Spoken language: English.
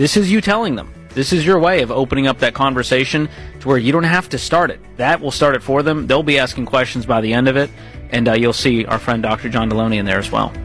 this is you telling them. This is your way of opening up that conversation to where you don't have to start it. That will start it for them. They'll be asking questions by the end of it, and you'll see our friend Dr. John Deloney in there as well.